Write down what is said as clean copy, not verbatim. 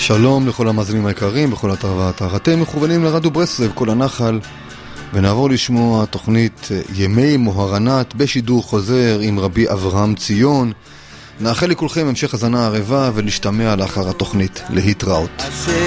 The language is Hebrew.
שלום לכל המאזינים היקרים בכל אתר ואתר. אתם מכוונים לרדיו ברסלב, כל הנחל, ונעבור לשמוע תוכנית ימי מוהרנת בשידור חוזר עם רבי אברהם ציון. נאחל לכולכם המשך הזנה ערבה ונשתמע לאחר התוכנית. להתראות.